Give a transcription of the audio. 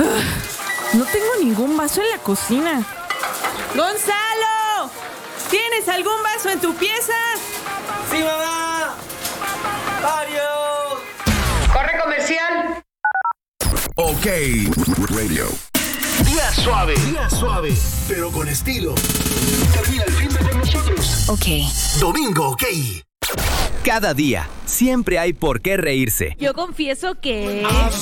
No tengo ningún vaso en la cocina. ¡Gonzalo! ¿Tienes algún vaso en tu pieza? ¡Sí, mamá! ¡Varios! ¡Corre comercial! OK Radio. Día suave, pero con estilo. Termina el fin de con nosotros. OK. Domingo OK. Cada día, siempre hay por qué reírse. Yo confieso que...